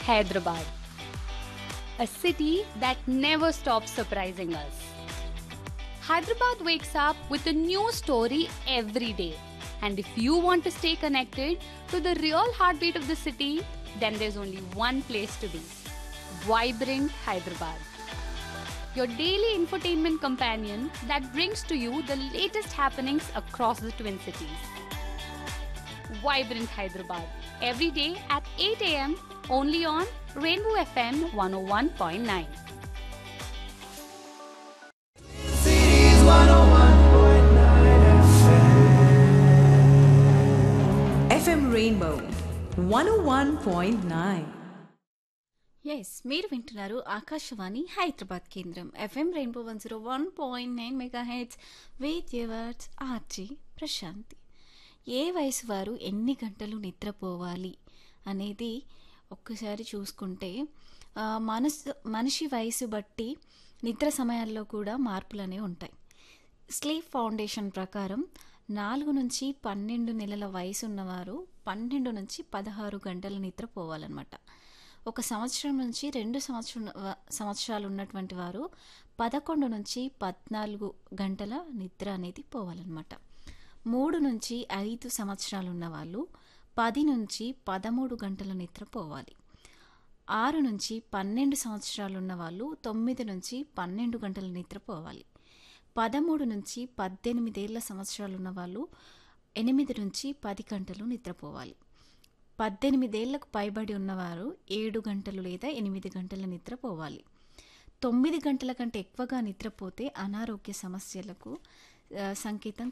Hyderabad, a city that never stops surprising us. Hyderabad wakes up with a new story every day. And if you want to stay connected to the real heartbeat of the city, then there's only one place to be: Vibrant Hyderabad, your daily infotainment companion that brings to you the latest happenings across the Twin Cities. Vibrant Hyderabad, every day at 8 a.m. only on Rainbow FM 101.9. Cities 101.9 FM Rainbow 101.9. Yes మీరు వింటున్నారు ఆకాశవాణి హైదరాబాద్ కేంద్రం FM rainbow 101.9 mega heads with yours RG Prashanti. ఏ వయసు వారు ఎన్ని గంటలు నిద్రపోవాలి అనేది ఒక్కసారి చూసుకుంటే మనిషి వయసు బట్టి నిద్ర సమయాల్లో కూడా మార్పులు అనేవి ఉంటాయి. స్లీప్ ఫౌండేషన్ ప్రకారం 4 నుంచి 12 నెలల వయసు ఉన్నవారు 12 నుంచి 16 గంటల నిద్ర పోవాలన్నమాట. 1 సంవత్సరం నుంచి 2 సంవత్సరాలు ఉన్నటువంటి వారు 11 నుంచి 14 గంటల నిద్ర అనేది పోవాలన్నమాట. 3 నుంచి 5 సంవత్సరాలు ఉన్న వాళ్ళు 10 నుంచి 13 గంటల నిద్ర పోవాలి. 6 నుంచి 12 సంవత్సరాలు ఉన్న వాళ్ళు 9 నుంచి 12 గంటల నిద్ర పోవాలి. 13 నుంచి 18 సంవత్సరాలు ఉన్న వాళ్ళు 8 నుంచి 10 గంటలు నిద్రపోవాలి. 18 ఏళ్లకు పైబడి ఉన్నవారు 7 గంటలు లేదా 8 గంటల నిద్రపోవాలి. 9 గంటల కంటే ఎక్కువగా నిద్రపోతే అనారోగ్య సమస్యలకు సంకేతం